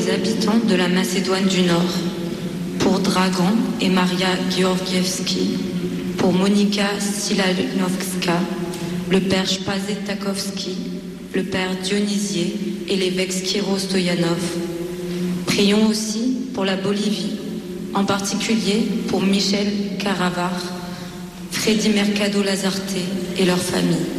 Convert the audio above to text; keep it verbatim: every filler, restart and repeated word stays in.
les habitants de la Macédoine du Nord, pour Dragan et Maria Georgievski, pour Monika Silanovska, le père Spazetakovski, le père Dionysier et l'évêque Skiro Stoyanov. Prions aussi pour la Bolivie, en particulier pour Michel Caravar, Freddy Mercado Lazarte et leurs familles.